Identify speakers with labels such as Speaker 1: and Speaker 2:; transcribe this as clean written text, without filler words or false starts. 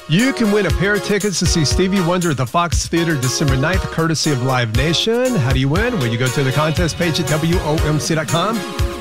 Speaker 1: You can win a pair of tickets to see Stevie Wonder at the Fox Theater December 9th, courtesy of Live Nation. How do you win? Well, you go to the contest page at WOMC.com.